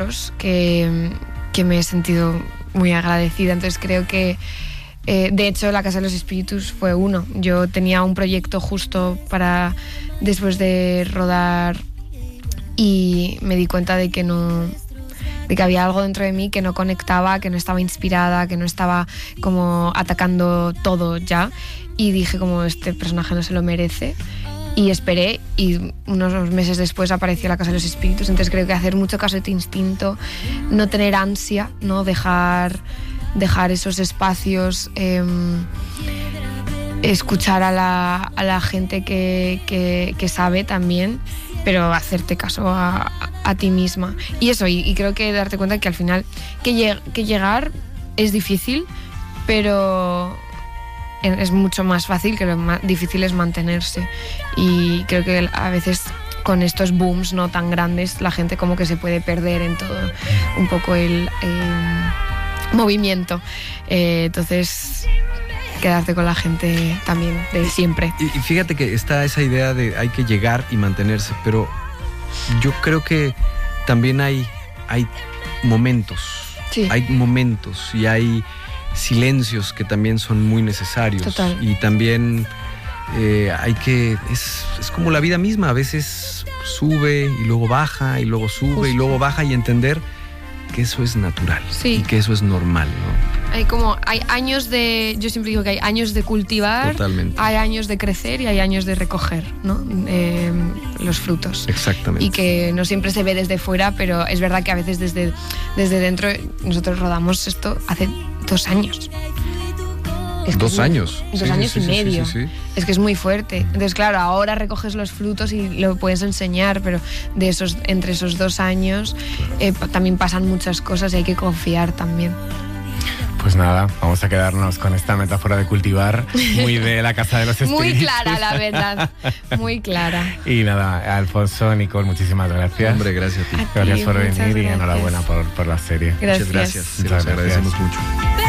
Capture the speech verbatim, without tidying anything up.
que, que me he sentido muy agradecida. Entonces creo que, eh, de hecho, La Casa de los Espíritus fue uno. Yo tenía un proyecto justo para después de rodar y me di cuenta de que no... de que había algo dentro de mí que no conectaba, que no estaba inspirada, que no estaba como atacando todo ya, y dije como este personaje no se lo merece, y esperé, y unos meses después apareció La Casa de los Espíritus. Entonces creo que hacer mucho caso de tu instinto, no tener ansia, no dejar, dejar esos espacios, eh, escuchar a la, a la gente que, que, que sabe también, pero hacerte caso a, a ti misma. Y eso, y, y creo que darte cuenta que al final que, lleg- que llegar es difícil, pero es mucho más fácil, que lo más difícil es mantenerse. Y creo que a veces con estos booms no tan grandes la gente como que se puede perder en todo un poco el eh, movimiento. Eh, entonces... quedarte con la gente también de siempre. Y, y fíjate que está esa idea de hay que llegar y mantenerse, pero yo creo que también hay, hay momentos, sí. hay momentos y hay silencios que también son muy necesarios. Total. Y también eh, hay que, es, es como la vida misma, a veces sube y luego baja y luego sube Justo. y luego baja, y entender que eso es natural, sí. y que eso es normal, ¿no? Hay como, hay años de, yo siempre digo que hay años de cultivar, Totalmente. Hay años de crecer y hay años de recoger, ¿no? Eh, los frutos. Exactamente. Y que no siempre se ve desde fuera, pero es verdad que a veces desde, desde dentro, nosotros rodamos esto hace dos años. Es dos es años. Dos sí, años sí, y sí, medio. Sí, sí, sí. Es que es muy fuerte. Entonces, claro, ahora recoges los frutos y lo puedes enseñar, pero de esos, entre esos dos años eh, también pasan muchas cosas y hay que confiar también. Pues nada, vamos a quedarnos con esta metáfora de cultivar, muy de La Casa de los Espíritus. Muy clara, la verdad, muy clara. Y nada, Alfonso, Nicole, muchísimas gracias. Hombre, gracias a ti. A ti, gracias por venir gracias. y enhorabuena por, por la serie. Gracias. Muchas gracias, Muchas los gracias. agradecemos mucho.